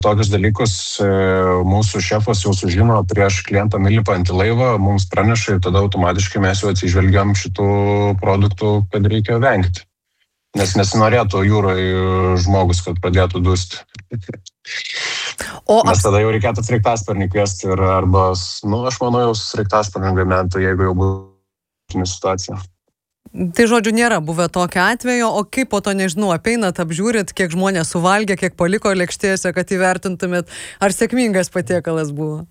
tokius dalykus mūsų šefas jau sužino prieš klientą įlipant į laivą, mums praneša ir tada automatiškai mes jau atsižvelgiam šitų produktų, kad reikia vengti. Nes nesinorėtų jūroje žmogus, kad pradėtų dusti. Nes tada jau reikėtų sraigtasparnį kviesti arba, aš manau, jau sraigtasparnį gamintų, jeigu jau būtų situacija. Tai žodžiu, nėra buvę tokio atvejo, o kaip po to, nežinau, apeinat, apžiūrit, kiek žmonės suvalgė, kiek paliko lėkštėse, kad įvertintumėt, ar sėkmingas patiekalas buvo?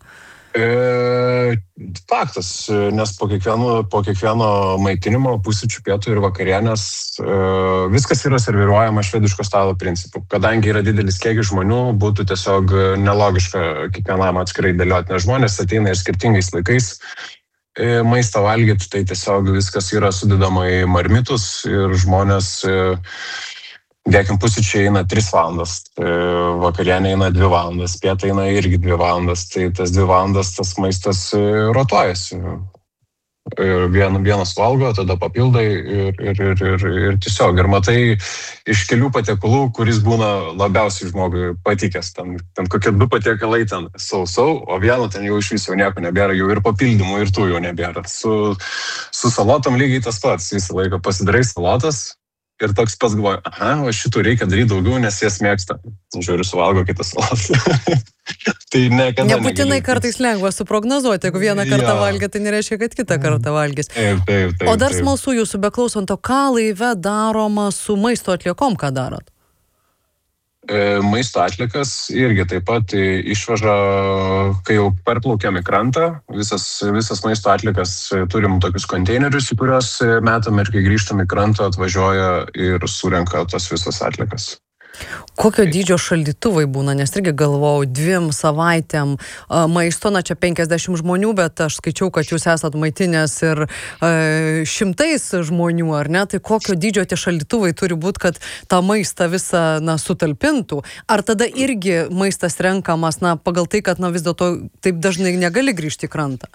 Faktas, nes po kiekvieno maitinimo, pusryčių, pietų ir vakarienės viskas yra serviruojama švediško stalo principu. Kadangi yra didelis kiekis žmonių, būtų tiesiog nelogiška kiekvienam atskirai dėlioti, nes žmonės ateina ir skirtingais laikais maistą valgyti, tai tiesiog viskas yra sudedama į marmitus ir žmonės, dėkim, pusryčiai eina 3 valandas, vakarienė eina 2 valandas, pietą eina irgi 2 valandas, tai tas 2 valandas tas maistas rotuojasi. Vienas valgo, tada papildai ir tiesiog. Ir matai iš kelių patiekalų, kuris būna labiausiai žmogui patikęs. Ten kokie 2 patiekalai ten sausau, o vieno ten jau iš viso nieko nebėra, jau ir papildymų, ir tų jau nebėra. Su salotom lygiai tas pats. Visą laiką pasidarai salotas ir toks pats galvoja, o šitų reikia daryti daugiau, nes jas mėgsta. Žiūriu, suvalgo kitas salotas. Tai nebūtinai kartais lengva suprognozuoti, jeigu vieną kartą valgė, tai nereiškia, kad kitą kartą valgys. Taip. O dar smalsu jūsų beklausant, o ką laive daroma su maisto atliekom, ką darot? Maisto atliekas irgi taip pat išveža, kai jau perplaukiam į krantą, visas maisto atliekas turim tokius konteinerius, į kuriuos metam ir kai grįžtam į krantą atvažiuoja ir surenka tas visas atliekas. Kokio dydžio šaldytuvai būna, nes irgi galvojau 2 savaitėm maisto, čia 50 žmonių, bet aš skaičiau, kad jūs esat maitinės ir 100 žmonių, ar ne? Tai kokio dydžio tie šaldytuvai turi būti, kad tą maistą visą sutalpintų? Ar tada irgi maistas renkamas pagal tai, kad vis dėlto taip dažnai negali grįžti į krantą?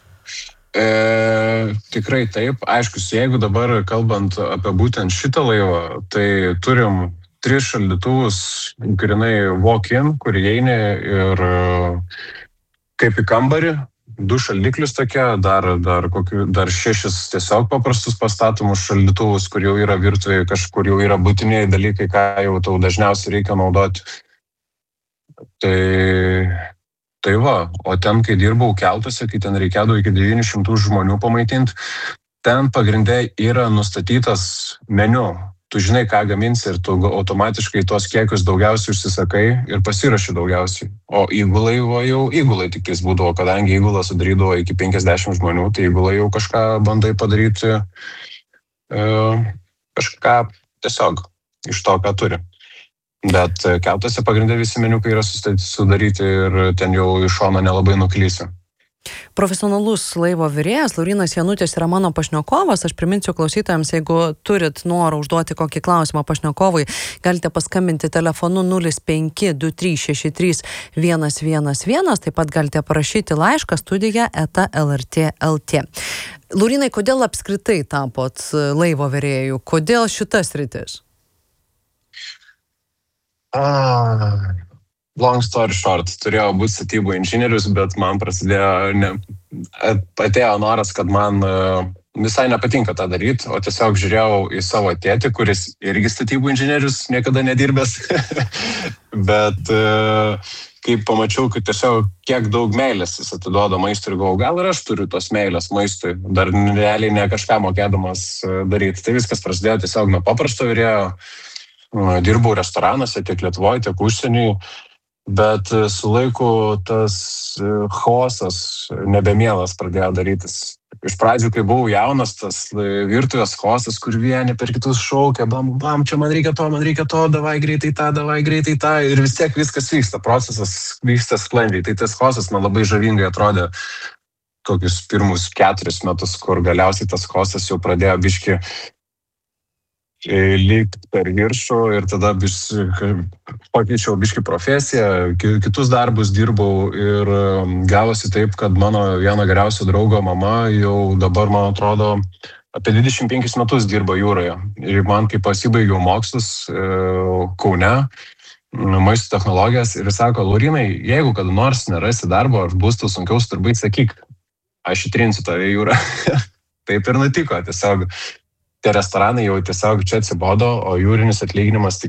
Tikrai taip. Aišku, jeigu dabar kalbant apie būtent šitą laivą, tai turim 3 šaldytuvus, grinai walk-in, kur įeini ir kaip į kambarį, 2 šaldiklius tokie, dar 6 tiesiog paprastus pastatomus šaldytuvus, kur jau yra virtuvėje, kažkur jau yra būtiniai dalykai, ką jau tau dažniausiai reikia naudoti. Tai va, o ten, kai dirbau keltuose, kai ten reikėdavo iki 900 žmonių pamaitinti, ten pagrindė yra nustatytas meniu. Tu žinai, ką gaminsi ir tu automatiškai tuos kiekius daugiausiai užsisakai ir pasiraši daugiausiai. O įgulai jau įgulai tik jis būdavo, kadangi įgulą sudarydavo iki 50 žmonių, tai įgulai jau kažką bandai padaryti, kažką tiesiog iš to, ką turi. Bet keltuose pagrindė visi meniukai yra sudaryti ir ten jau iš šono nelabai nuklysi. Profesionalus laivo virėjas Laurynas Janutis yra mano pašnekovas. Aš priminsiu klausytojams, jeigu turit norą užduoti kokį klausimą pašnekovui, galite paskambinti telefonu 0523631111, taip pat galite parašyti laišką studija@lrt.lt. Laurynai, kodėl apskritai tapot laivo virėjų? Kodėl šitas sritis? Long story short, turėjau būti statybų inžinierius, bet man atėjo noras, kad man visai nepatinka tą daryti, o tiesiog žiūrėjau į savo tėtį, kuris irgi statybų inžinierius, niekada nedirbęs. Bet kai pamačiau, kad tiesiog kiek daug meilės jis atiduoda maistui ir galvoju, gal ir aš turiu tos meilės maistui, dar realiai ne kažką mokėdamas daryti. Tai viskas prasidėjo tiesiog nuo paprasto virėjo. Dirbau restoranuose tiek Lietuvoje, tiek užsienį. Bet su laiku tas chaosas nebemielas pradėjo darytis. Iš pradžių, kai buvau jaunas, tas virtuvės chaosas, kur vieni per kitus šaukia, bam, čia man reikia to, davai greitai tą. Ir vis tiek viskas vyksta, procesas vyksta sklandžiai. Tai tas chaosas man labai žavingai atrodė kokius pirmus 4 metus, kur galiausiai tas chaosas jau pradėjo biški lyg per viršų ir tada pakeičiau biškį profesiją, kitus darbus dirbau ir gavosi taip, kad mano vieno geriausio draugo mama jau dabar, man atrodo, apie 25 metus dirba jūroje. Ir man, kai pasibaigiau mokslus Kaune, maisto technologijas ir sako, Laurinai, jeigu kada nors nerasi darbo ar bus tu sunkiau su darbais, sakyk, aš įtrinsiu tave į jūrą. Taip ir nutiko, tiesiog tie restoranai jau tiesiog čia atsibodo, o jūrinis atlyginimas tik